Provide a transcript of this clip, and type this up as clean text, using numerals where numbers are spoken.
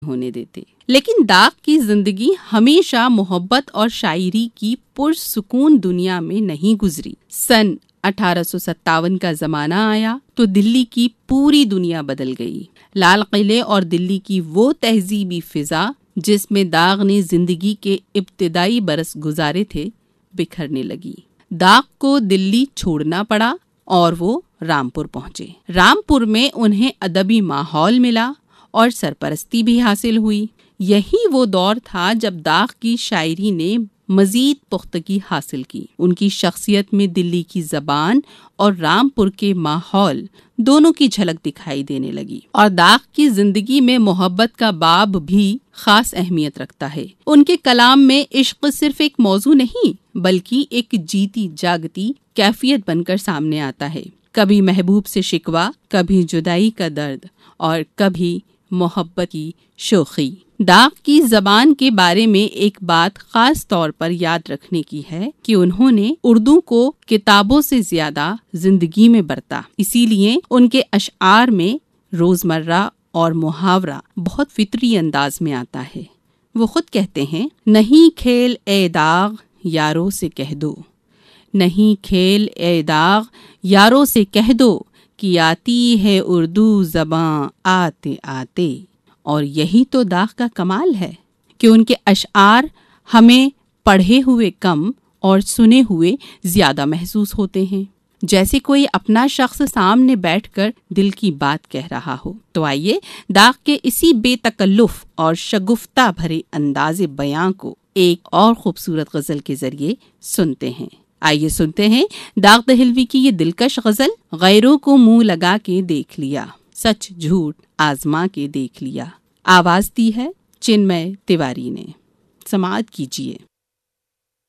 ہونے دیتے. لیکن داغ کی زندگی ہمیشہ محبت اور شاعری کی پرسکون دنیا میں نہیں گزری. سن 1857 کا زمانہ آیا تو دلی کی پوری دنیا بدل گئی. لال قلعے اور دلی کی وہ تہذیبی فضا جس میں داغ نے زندگی کے ابتدائی برس گزارے تھے بکھرنے لگی. داغ کو دلی چھوڑنا پڑا اور وہ رامپور پہنچے. رامپور میں انہیں ادبی ماحول ملا اور سرپرستی بھی حاصل ہوئی. یہی وہ دور تھا جب داغ کی شاعری نے مزید پختگی حاصل کی. ان کی شخصیت میں دلی کی زبان اور رامپور کے ماحول دونوں کی جھلک دکھائی دینے لگی. اور داغ کی زندگی میں محبت کا باب بھی خاص اہمیت رکھتا ہے. ان کے کلام میں عشق صرف ایک موضوع نہیں بلکہ ایک جیتی جاگتی کیفیت بن کر سامنے آتا ہے. کبھی محبوب سے شکوہ، کبھی جدائی کا درد اور کبھی محبت کی شوخی. داغ کی زبان کے بارے میں ایک بات خاص طور پر یاد رکھنے کی ہے کہ انہوں نے اردو کو کتابوں سے زیادہ زندگی میں برتا. اسی لیے ان کے اشعار میں روزمرہ اور محاورہ بہت فطری انداز میں آتا ہے. وہ خود کہتے ہیں، نہیں کھیل اے داغ یاروں سے کہہ دو، نہیں کھیل اے داغ یاروں سے کہہ دو کہ آتی ہے اردو زباں آتے آتے. اور یہی تو داغ کا کمال ہے کہ ان کے اشعار ہمیں پڑھے ہوئے کم اور سنے ہوئے زیادہ محسوس ہوتے ہیں، جیسے کوئی اپنا شخص سامنے بیٹھ کر دل کی بات کہہ رہا ہو. تو آئیے داغ کے اسی بے تکلف اور شگفتہ بھرے انداز بیاں کو ایک اور خوبصورت غزل کے ذریعے سنتے ہیں. آئیے سنتے ہیں داغ دہلوی کی یہ دلکش غزل، غیروں کو منہ لگا کے دیکھ لیا، سچ جھوٹ آزما کے دیکھ لیا. آواز دی ہے چنمے تیواری نے. سماعت کیجیے.